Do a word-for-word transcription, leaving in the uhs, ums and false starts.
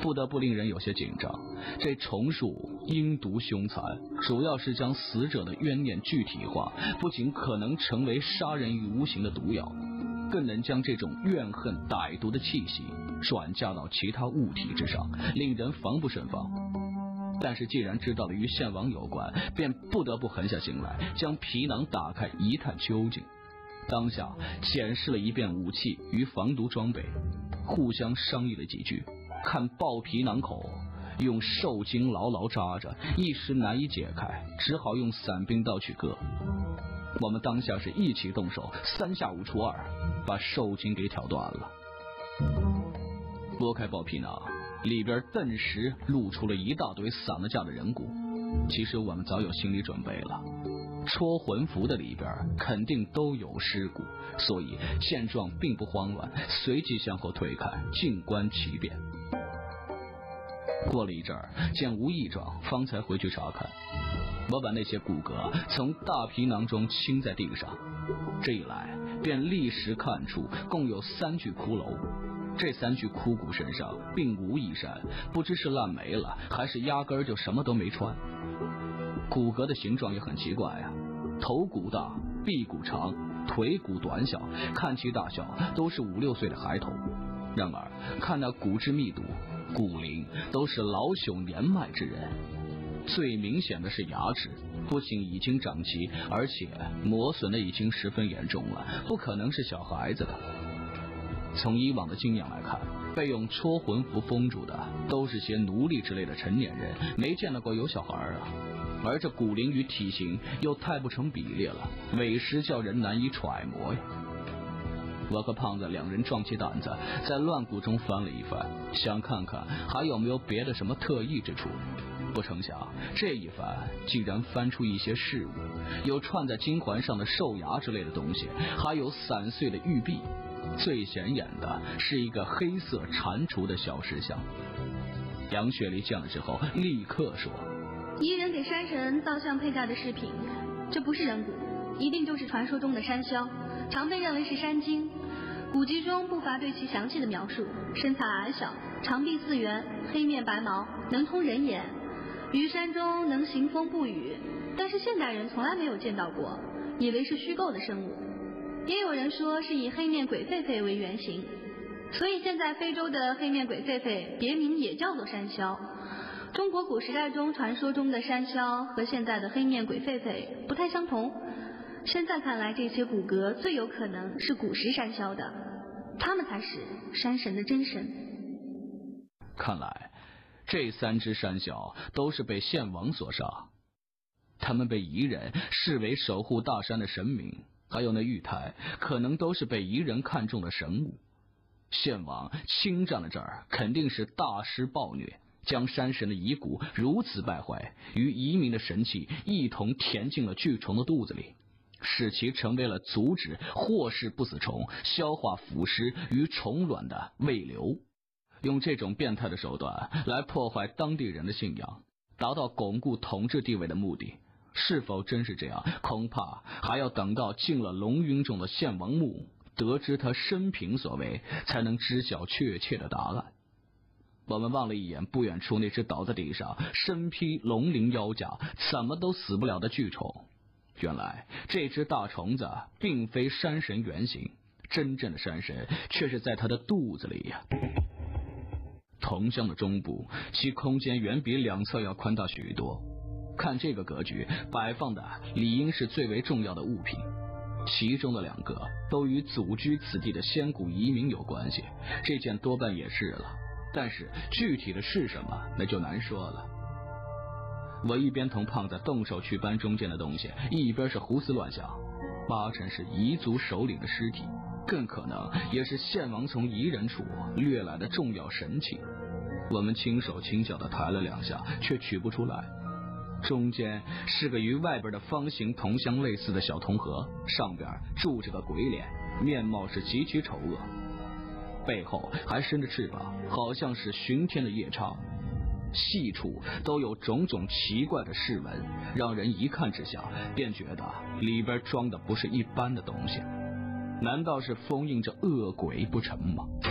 不得不令人有些紧张。这虫术阴毒凶残，主要是将死者的冤念具体化，不仅可能成为杀人于无形的毒药，更能将这种怨恨歹毒的气息转嫁到其他物体之上，令人防不胜防。但是既然知道了与献王有关，便不得不狠下心来，将皮囊打开一探究竟。当下检视了一遍武器与防毒装备，互相商议了几句，看爆皮囊口用受精牢牢扎着，一时难以解开，只好用伞兵刀去割。我们当下是一起动手，三下五除二把受精给挑断了。拨开爆皮囊，里边顿时露出了一大堆散了架的人骨。其实我们早有心理准备了，戳魂符的里边肯定都有尸骨，所以见状并不慌乱，随即向后退开，静观其变。过了一阵儿，见无异状，方才回去查看。我把那些骨骼从大皮囊中倾在地上，这一来便立时看出共有三具骷髅。这三具枯骨身上并无衣衫，不知是烂没了，还是压根儿就什么都没穿。骨骼的形状也很奇怪啊，头骨大，臂骨长，腿骨短小，看其大小都是五六岁的孩童。然而看那骨质密度，骨龄都是老朽年迈之人。最明显的是牙齿，不仅已经长齐，而且磨损的已经十分严重了，不可能是小孩子的。从以往的经验来看，被用戳魂符封住的都是些奴隶之类的成年人，没见到过有小孩啊。而这骨龄与体型又太不成比例了，委实叫人难以揣摩呀。我和胖子两人壮起胆子，在乱骨中翻了一番，想看看还有没有别的什么特异之处。不成想这一番竟然翻出一些饰物，有串在金环上的兽牙之类的东西，还有散碎的玉璧。最显眼的是一个黑色蟾蜍的小石像。杨雪梨见了之后立刻说， 彝人给山神造像佩戴的饰品，这不是人骨，一定就是传说中的山魈，常被认为是山精。古籍中不乏对其详细的描述，身材矮小，长臂四圆，黑面白毛，能通人言，于山中能行风不雨，但是现代人从来没有见到过，以为是虚构的生物。也有人说是以黑面鬼狒狒为原型，所以现在非洲的黑面鬼狒狒别名也叫做山魈。中国古时代中传说中的山魈和现在的黑面鬼狒狒不太相同，现在看来这些骨骼最有可能是古时山魈的，他们才是山神的真神。 看来这三只山魈都是被献王所杀，他们被彝人视为守护大山的神明，还有那玉台可能都是被彝人看中的神物。献王侵占了这儿，肯定是大施暴虐，将山神的遗骨如此败坏，与移民的神器一同填进了巨虫的肚子里，使其成为了阻止或是不死虫消化腐尸与虫卵的胃瘤。用这种变态的手段来破坏当地人的信仰，达到巩固统治地位的目的。是否真是这样，恐怕还要等到进了龙云中的献王墓，得知他生平所为，才能知晓确切的答案。我们望了一眼不远处那只倒在地上身披龙鳞腰甲怎么都死不了的巨虫，原来这只大虫子并非山神原型，真正的山神却是在他的肚子里呀。铜像的中部，其空间远比两侧要宽大许多，看这个格局，摆放的理应是最为重要的物品，其中的两个都与祖居此地的先古移民有关系，这件多半也是了，但是具体的是什么，那就难说了。我一边同胖子动手去搬中间的东西，一边是胡思乱想，八成是彝族首领的尸体，更可能也是献王从彝人处掠来的重要神器。我们轻手轻脚地抬了两下，却取不出来。中间是个与外边的方形铜箱类似的小铜盒，上边住着个鬼脸，面貌是极其丑恶，背后还伸着翅膀，好像是巡天的夜叉，细处都有种种奇怪的饰纹，让人一看之下便觉得里边装的不是一般的东西，难道是封印着恶鬼不成吗？